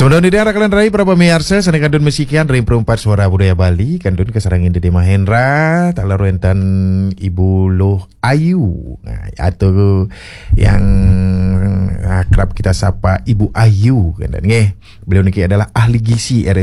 Sebenarnya di arah kalian rai para pemirsa sana kandun mesikian ring perempat suara budaya Bali kandun kesarangin Dede Mahendra talaruentan Ibu Loh Ayu atau yang akrab kita sapa Ibu Ayu kan beliau niki adalah ahli gizi